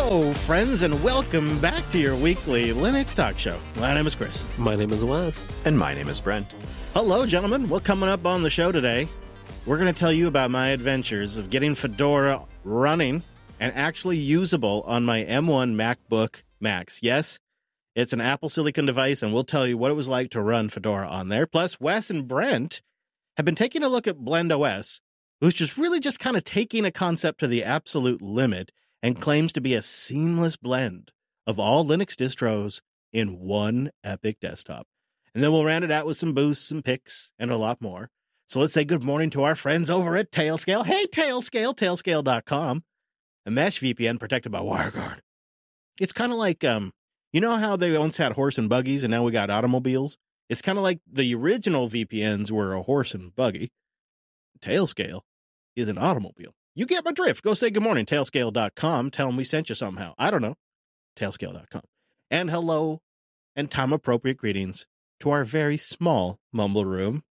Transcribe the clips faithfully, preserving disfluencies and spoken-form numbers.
Hello, friends, and welcome back to your weekly Linux Talk Show. My name is Chris. My name is Wes. And my name is Brent. Hello, gentlemen. What's coming up on the show today? We're going to tell you about my adventures of getting Fedora running and actually usable on my M one MacBook Max. Yes, it's an Apple Silicon device, and we'll tell you what it was like to run Fedora on there. Plus, Wes and Brent have been taking a look at BlendOS, who's just really just kind of taking a concept to the absolute limit and claims to be a seamless blend of all Linux distros in one epic desktop. And then we'll round it out with some boosts and picks and a lot more. So let's say good morning to our friends over at Tailscale. Hey, Tailscale, tailscale dot com. A mesh V P N protected by WireGuard. It's kind of like, um, you know how they once had horse and buggies and now we got automobiles? It's kind of like the original V P Ns were a horse and buggy. Tailscale is an automobile. You get my drift. Go say good morning, tailscale dot com. Tell them we sent you somehow. I don't know. tailscale dot com. And hello and time-appropriate greetings to our very small mumble room.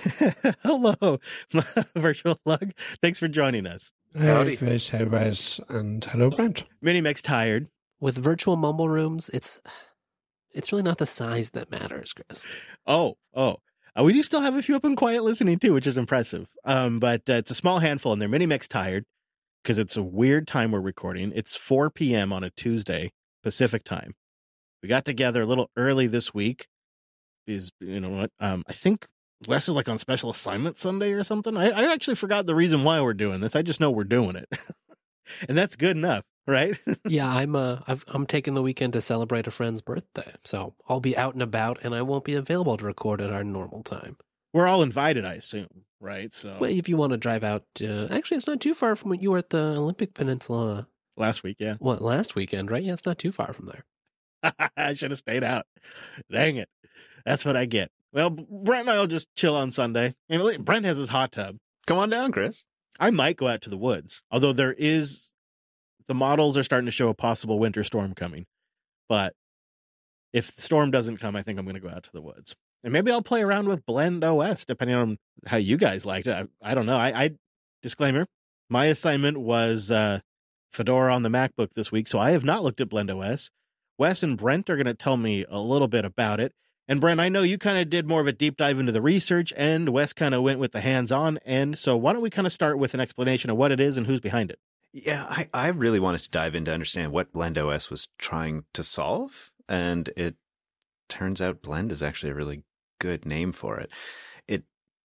Hello, Virtual Lug. Thanks for joining us. Howdy. Hey, Chris, hey, Wes, and hello, Brent. Minimix tired. With virtual mumble rooms, it's it's really not the size that matters, Chris. Oh, oh. Uh, we do still have a few up and quiet listening, too, which is impressive. Um, but uh, it's a small handful, and they're Minimix tired because it's a weird time we're recording. It's four p.m. on a Tuesday, Pacific time. We got together a little early this week because, you know what, um, I think Wes is like on special assignment Sunday or something. I, I actually forgot the reason why we're doing this. I just know we're doing it. And that's good enough, right? Yeah, I'm uh, I've, I'm taking the weekend to celebrate a friend's birthday, so I'll be out and about, and I won't be available to record at our normal time. We're all invited, I assume, right? So, well, if you want to drive out, uh, actually, it's not too far from when you were at the Olympic Peninsula last week. Yeah, what last weekend, right? Yeah, it's not too far from there. I should have stayed out. Dang it, that's what I get. Well, Brent and I will just chill on Sunday. And Brent has his hot tub. Come on down, Chris. I might go out to the woods, although there is, the models are starting to show a possible winter storm coming. But if the storm doesn't come, I think I'm going to go out to the woods. And maybe I'll play around with BlendOS, depending on how you guys liked it. I, I don't know. I, I disclaimer, my assignment was uh, Fedora on the MacBook this week, so I have not looked at BlendOS. Wes and Brent are going to tell me a little bit about it. And Brent, I know you kind of did more of a deep dive into the research, and Wes kind of went with the hands-on end. So why don't we kind of start with an explanation of what it is and who's behind it? Yeah, I, I really wanted to dive in to understand what BlendOS was trying to solve. And it turns out Blend is actually a really good name for it. It,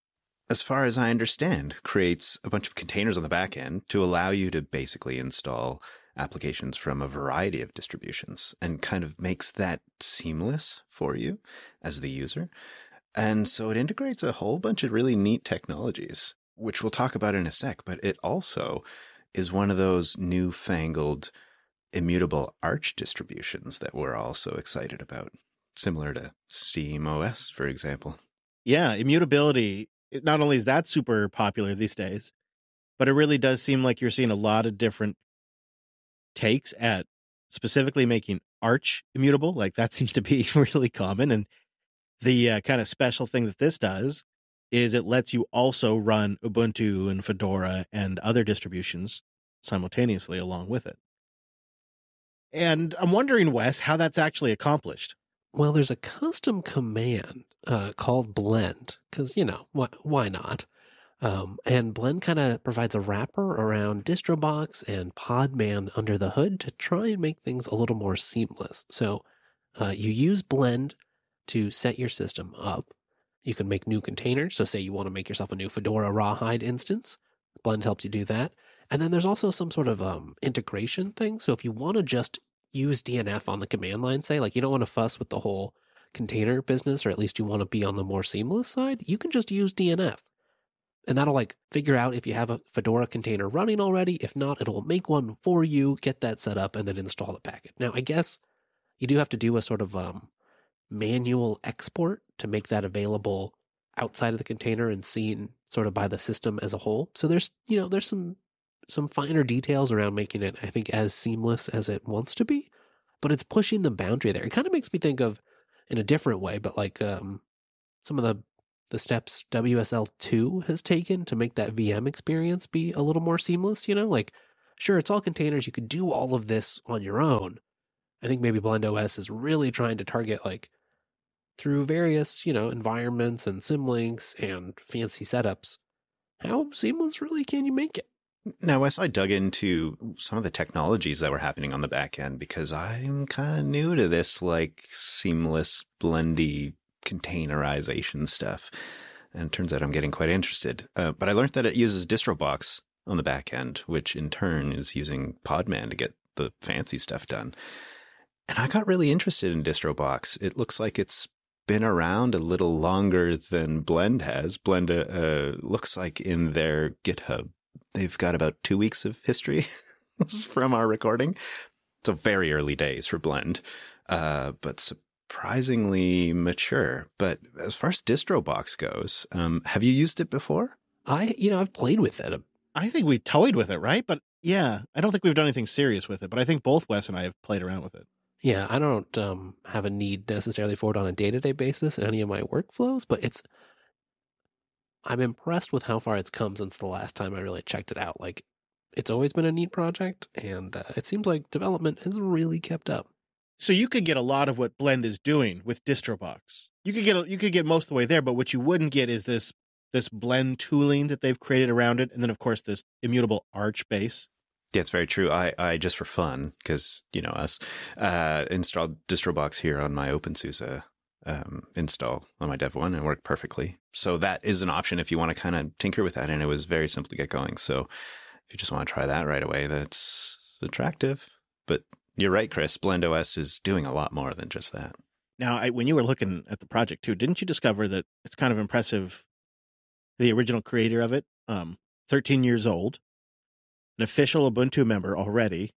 as far as I understand, creates a bunch of containers on the back end to allow you to basically install applications from a variety of distributions and kind of makes that seamless for you as the user. And so it integrates a whole bunch of really neat technologies, which we'll talk about in a sec, but it also is one of those newfangled immutable Arch distributions that we're all so excited about, similar to SteamOS, for example. Yeah, immutability, it, not only is that super popular these days, but it really does seem like you're seeing a lot of different takes at specifically making Arch immutable. Like that seems to be really common. And the uh, kind of special thing that this does is it lets you also run Ubuntu and Fedora and other distributions simultaneously along with it. And I'm wondering, Wes, how that's actually accomplished. Well, there's a custom command uh, called blend, because, you know, wh- why not? Um, and Blend kind of provides a wrapper around DistroBox and Podman under the hood to try and make things a little more seamless. So uh, you use Blend to set your system up. You can make new containers. So say you want to make yourself a new Fedora Rawhide instance. Blend helps you do that. And then there's also some sort of um, integration thing. So if you want to just use D N F on the command line, say, like you don't want to fuss with the whole container business, or at least you want to be on the more seamless side, you can just use D N F. And that'll like figure out if you have a Fedora container running already. If not, it'll make one for you, get that set up, and then install the package. Now, I guess you do have to do a sort of um, manual export to make that available outside of the container and seen sort of by the system as a whole. So there's, you know, there's some some finer details around making it, I think, as seamless as it wants to be. But it's pushing the boundary there. It kind of makes me think of, in a different way, but like um, some of the the steps W S L two has taken to make that V M experience be a little more seamless, you know, like sure, it's all containers. You could do all of this on your own. I think maybe BlendOS is really trying to target, like, through various, you know, environments and symlinks and fancy setups, how seamless really can you make it? Now, Wes, I dug into some of the technologies that were happening on the back end because I'm kind of new to this, like, seamless, blendy containerization stuff. And it turns out I'm getting quite interested. Uh, but I learned that it uses DistroBox on the back end, which in turn is using Podman to get the fancy stuff done. And I got really interested in DistroBox. It looks like it's been around a little longer than Blend has. Blend uh, uh, looks like in their GitHub, they've got about two weeks of history from our recording. So very early days for Blend, uh, but surprisingly mature. But as far as DistroBox goes, um, have you used it before? I, you know, I've played with it. I think we toyed with it, right? But yeah, I don't think we've done anything serious with it. But I think both Wes and I have played around with it. Yeah, I don't um, have a need necessarily for it on a day-to-day basis in any of my workflows, but it's, I'm impressed with how far it's come since the last time I really checked it out. Like, it's always been a neat project, and uh, it seems like development has really kept up. So you could get a lot of what Blend is doing with DistroBox. You could get you could get most of the way there, but what you wouldn't get is this this Blend tooling that they've created around it, and then of course this immutable Arch base. Yeah, it's very true. I, I just for fun, because, you know, us, uh, installed DistroBox here on my OpenSUSE um, install on my Dev one and it worked perfectly. So that is an option if you want to kind of tinker with that. And it was very simple to get going. So if you just want to try that right away, that's attractive. But you're right, Chris. BlendOS is doing a lot more than just that. Now, I, when you were looking at the project too, didn't you discover that it's kind of impressive? The original creator of it, um, thirteen years old. An official Ubuntu member already,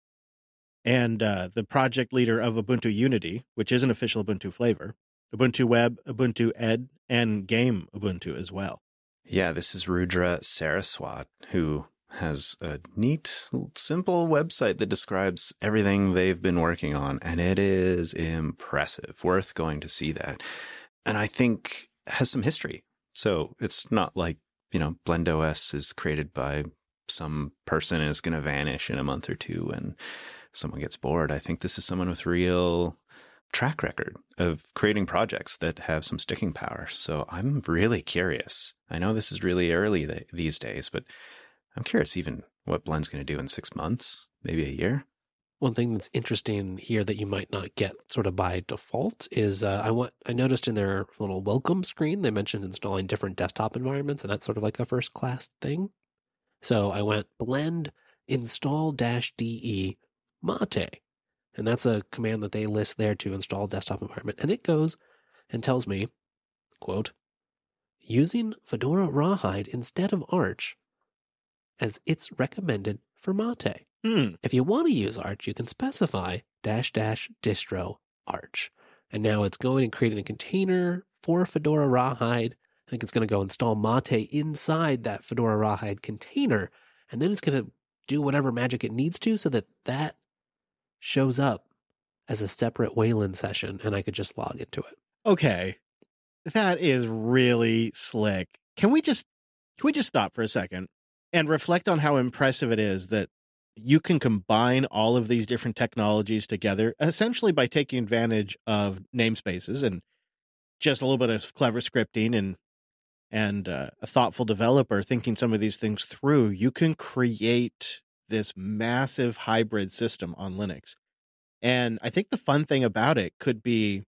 and uh, the project leader of Ubuntu Unity, which is an official Ubuntu flavor, Ubuntu Web, Ubuntu Ed, and Game Ubuntu as well. Yeah, this is Rudra Saraswat, who has a neat, simple website that describes everything they've been working on, and it is impressive. Worth going to see that. And I think has some history. So it's not like, you know, BlendOS is created by some person and is going to vanish in a month or two and someone gets bored. I think this is someone with real track record of creating projects that have some sticking power. So I'm really curious. I know this is really early th- these days, but I'm curious even what Blend's going to do in six months, maybe a year. One thing that's interesting here that you might not get sort of by default is uh, I want I noticed in their little welcome screen, they mentioned installing different desktop environments, and that's sort of like a first class thing. So I went blend install dash de mate. And that's a command that they list there to install desktop environment. And it goes and tells me, quote, using Fedora Rawhide instead of Arch as it's recommended for Mate. Hmm. If you want to use Arch, you can specify dash dash distro Arch. And now it's going and creating a container for Fedora Rawhide. I think it's going to go install Mate inside that Fedora Rawhide container, and then it's going to do whatever magic it needs to so that that shows up as a separate Wayland session, and I could just log into it. Okay, that is really slick. Can we just can we just stop for a second and reflect on how impressive it is that you can combine all of these different technologies together, essentially by taking advantage of namespaces and just a little bit of clever scripting and and uh, a thoughtful developer thinking some of these things through. You can create this massive hybrid system on Linux. And I think the fun thing about it could be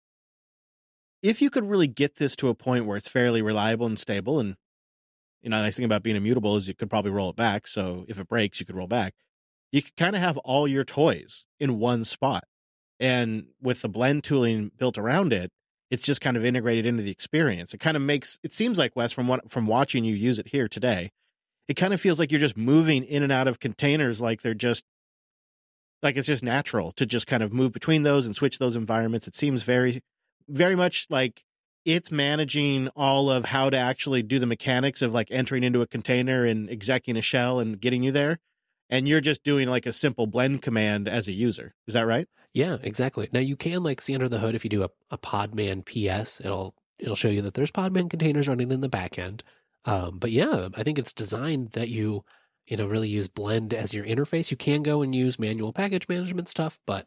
if you could really get this to a point where it's fairly reliable and stable. And, you know, the nice thing about being immutable is you could probably roll it back. So if it breaks, you could roll back. You could kind of have all your toys in one spot. And with the blend tooling built around it, it's just kind of integrated into the experience. It kind of makes, it seems like, Wes, from what, from watching you use it here today, it kind of feels like you're just moving in and out of containers like they're just, like it's just natural to just kind of move between those and switch those environments. It seems very, very much like it's managing all of how to actually do the mechanics of like entering into a container and execing a shell and getting you there. And you're just doing like a simple blend command as a user. Is that right? Yeah, exactly. Now you can like see under the hood if you do a, a Podman P S, it'll it'll show you that there's Podman containers running in the back end. Um, but yeah, I think it's designed that you you know, really use Blend as your interface. You can go and use manual package management stuff, but